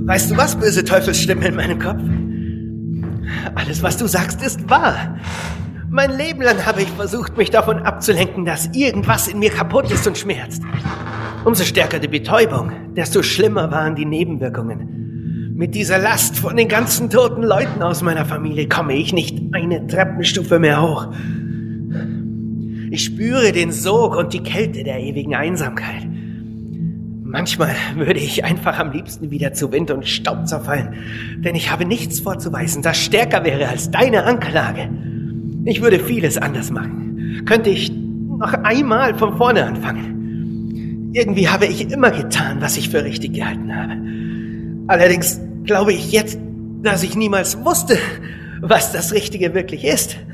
Weißt du was, böse Teufelsstimme in meinem Kopf? Alles, was du sagst, ist wahr. Mein Leben lang habe ich versucht, mich davon abzulenken, dass irgendwas in mir kaputt ist und schmerzt. Umso stärker die Betäubung, desto schlimmer waren die Nebenwirkungen. Mit dieser Last von den ganzen toten Leuten aus meiner Familie komme ich nicht eine Treppenstufe mehr hoch. Ich spüre den Sog und die Kälte der ewigen Einsamkeit. Manchmal würde ich einfach am liebsten wieder zu Wind und Staub zerfallen, denn ich habe nichts vorzuweisen, das stärker wäre als deine Anklage. Ich würde vieles anders machen. Könnte ich noch einmal von vorne anfangen. Irgendwie habe ich immer getan, was ich für richtig gehalten habe. Allerdings glaube ich jetzt, dass ich niemals wusste, was das Richtige wirklich ist.